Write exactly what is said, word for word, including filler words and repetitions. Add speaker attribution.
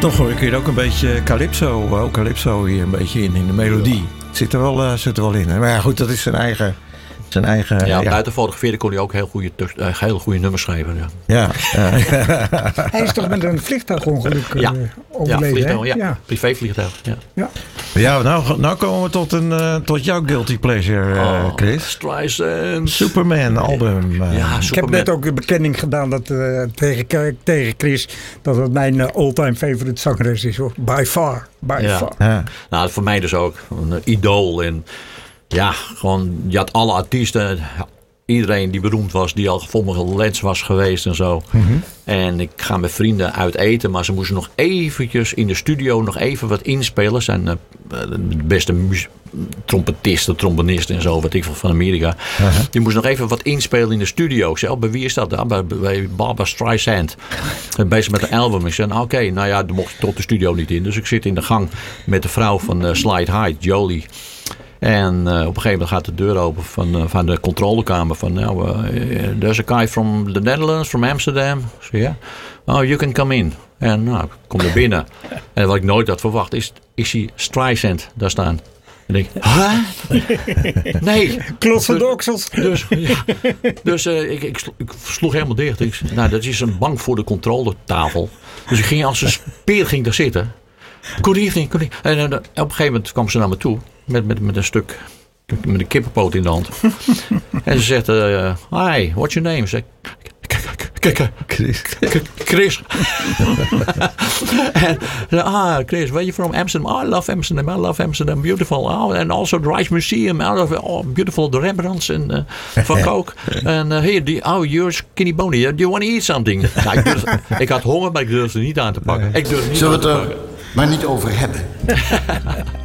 Speaker 1: Toch hoor ik hier ook een beetje calypso, uh, calypso hier een beetje in, in de melodie. Het zit er wel, uh, zit er wel in. Maar ja, goed, dat is zijn eigen... Zijn eigen,
Speaker 2: ja,
Speaker 1: ja.
Speaker 2: buiten fotograferen kon hij ook heel goede, uh, heel goede nummers schrijven. Ja.
Speaker 1: Ja, ja.
Speaker 3: Hij is toch met een vliegtuigongeluk uh,
Speaker 2: ja.
Speaker 3: overleden?
Speaker 2: Ja, vliegtuig, ja.
Speaker 3: ja.
Speaker 2: privévliegtuig. Ja.
Speaker 3: Ja.
Speaker 1: Ja, nou, nou komen we tot, een, uh, tot jouw guilty pleasure, uh,
Speaker 2: oh,
Speaker 1: Chris.
Speaker 2: Streisand.
Speaker 1: Superman album. Uh.
Speaker 2: Ja,
Speaker 3: Ik
Speaker 2: Superman.
Speaker 3: heb net ook een bekenning gedaan dat, uh, tegen, tegen Chris dat het mijn uh, all-time favorite zangeres is. Hoor. By far. By
Speaker 2: ja.
Speaker 3: far.
Speaker 2: Ja. Nou, voor mij dus ook. Een uh, idool. En ja, gewoon, je had alle artiesten. Iedereen die beroemd was, die al gevonden lens was geweest en zo. Mm-hmm. En ik ga met vrienden uit eten, maar ze moesten nog eventjes in de studio nog even wat inspelen. Zijn uh, de beste muziek. Trompetisten, trombonisten en zo, wat ik van Amerika. Uh-huh. Die moest nog even wat inspelen in de studio. Ik zei, oh, bij wie is dat? Ja, bij, bij Barbra Streisand. En bezig met een album. Ik zei, nou, oké, okay, nou ja, dan mocht ik tot de studio niet in. Dus ik zit in de gang met de vrouw van uh, Slide High, Jolie. En uh, op een gegeven moment gaat de deur open van, uh, van de controlekamer. Van, nou, uh, there's a guy from the Netherlands, from Amsterdam. Ik zei, ja. Oh, you can come in. En nou, ik kom er binnen. En wat ik nooit had verwacht, is, is die Streisand daar staan. En ik denk, huh? Nee.
Speaker 3: Klotse doksels.
Speaker 2: Dus, ja. dus uh, ik, ik, ik sloeg helemaal dicht. Ik, nou, dat is een bank voor de controletafel. Dus ik ging als een speer ging daar zitten. Good evening, good evening. En uh, op een gegeven moment kwam ze naar me toe. Met, met, met een stuk, met een kippenpoot in de hand. En ze zegt, uh, hi, what's your name? Ze Kijk, Chris. Chris. En, ah, Chris, where are you from? Amsterdam. Oh, I love Amsterdam. I love Amsterdam. Beautiful. Oh, and also the Rijksmuseum. Oh, beautiful. The Rembrandts en uh, Van Gogh. En uh, here, the, oh, you're skinny bony. Do you want to eat something? Nou, ik, durfde, ik had honger, maar ik durfde niet aan te pakken. Ik durfde niet
Speaker 4: Zullen we
Speaker 2: aan
Speaker 4: het
Speaker 2: te
Speaker 4: er maar niet over hebben?